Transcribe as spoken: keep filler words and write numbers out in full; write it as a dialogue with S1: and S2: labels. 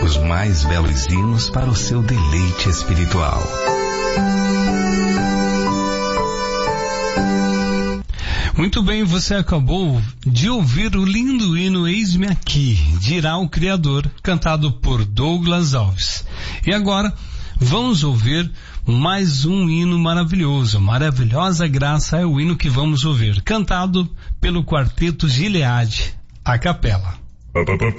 S1: os mais belos hinos para o seu deleite espiritual.
S2: Muito bem, você acabou de ouvir o lindo hino Eis-me Aqui, dirá o Criador, cantado por Douglas Alves. E agora, vamos ouvir mais um hino maravilhoso. Maravilhosa Graça é o hino que vamos ouvir, cantado pelo Quarteto Gileade, a capela.